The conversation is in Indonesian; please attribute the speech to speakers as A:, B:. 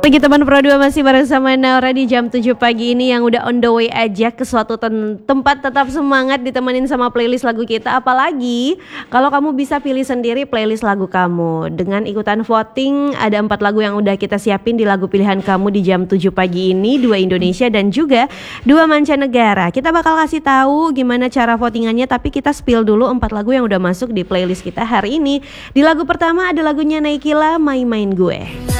A: Lagi teman Pro 2 masih bersama Naura di jam 7 pagi ini yang udah on the way aja ke suatu tempat tetap semangat ditemenin sama playlist lagu kita. Apalagi kalau kamu bisa pilih sendiri playlist lagu kamu. Dengan ikutan voting ada 4 lagu yang udah kita siapin di lagu pilihan kamu di jam 7 pagi ini, 2 Indonesia dan juga 2 mancanegara. Kita bakal kasih tahu gimana cara votingannya, tapi kita spill dulu 4 lagu yang udah masuk di playlist kita hari ini. Di lagu pertama ada lagunya Naikila, Main-Main Gue.